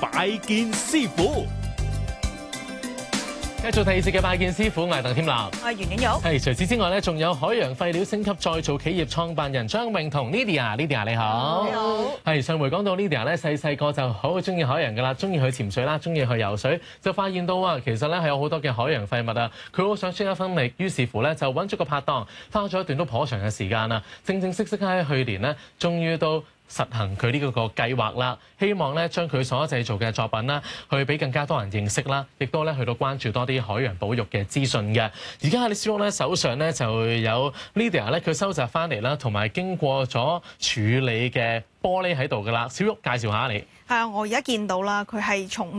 拜見師傅。 繼續第二節嘅拜見師傅，我係鄧添立， 我係袁婉玉。 除此之外咧，仲有海洋廢料升級再造企業創辦人張穎彤 Lydia 你好。 你好。 上回講到 Lydia 咧，細個就好中意海洋㗎啦，中意去潛水啦，中意去游水，就發現到啊，其實咧係有好多嘅海洋廢物啊，佢好想出一分力，於是乎咧就揾咗個拍檔，花咗一段都頗長嘅時間啦，正式喺去年呢，終於都實行佢呢個計劃啦，希望咧將佢所製造嘅作品啦，去俾更加多人認識啦，亦都咧去到關注多啲海洋保育嘅資訊嘅。而家喺你小屋咧手上咧就有 Lydia 咧佢收集翻嚟啦，同埋經過咗處理嘅玻璃喺度噶啦。小玉介紹下你。 係啊，我而家見到啦，佢係從